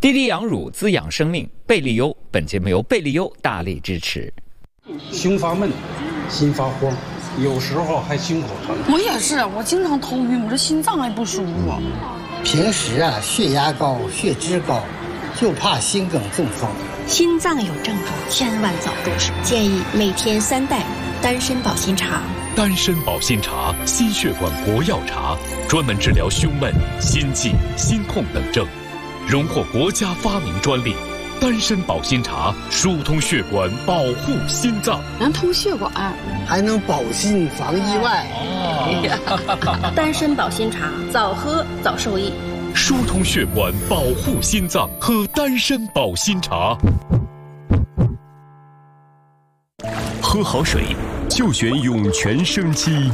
滴滴羊乳滋养生命，贝利优。本节目由贝利优大力支持。 胸发闷，心发慌，有时候还心口疼。 我也是，我经常头晕，我这心脏还不舒服。 平时血压高、血脂高，就怕心梗中风。 心脏有症状，千万早入手。建议每天3袋丹参保心茶。 丹参保心茶，心血管国药茶，专门治疗胸闷、心悸、心痛等症，荣获国家发明专利。丹参保心茶疏通血管，保护心脏， 能通血管， 还能保心防意外。 丹参保心茶，早喝早受益。 疏通血管，保护心脏，喝丹参保心茶。 喝好水，就选涌泉生机。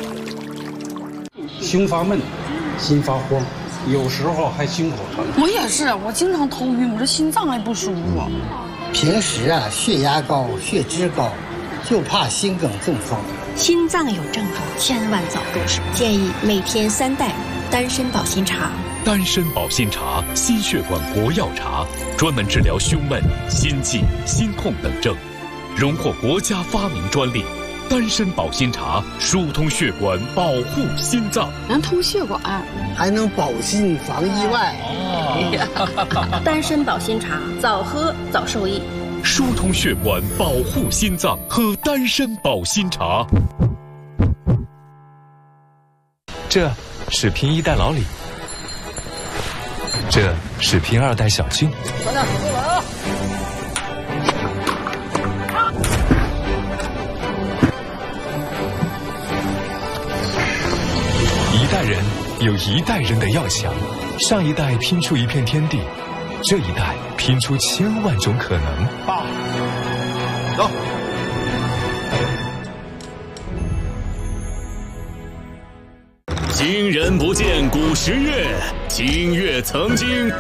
胸发闷，心发慌，有时候还心口疼。 我也是，我经常头晕，我这心脏还不舒服。 平时血压高、血脂高，就怕心梗中风。 心脏有症状，千万早入手。建议每天3袋丹参保心茶。 丹参保心茶，心血管国药茶，专门治疗胸闷、心悸、心痛等症，荣获国家发明专利。丹参保心茶疏通血管，保护心脏， 能通血管， 还能保心防意外。 丹参保心茶，早喝早受益。 疏通血管，保护心脏，喝丹参保心茶。 这是拼1代老李，这是拼2代小俊。 快点，过来啊！ 一代人有一代人的要想，上一代拼出一片天地，这一代拼出1000万种可能。 爸，走。 今人不见古时月，今月曾经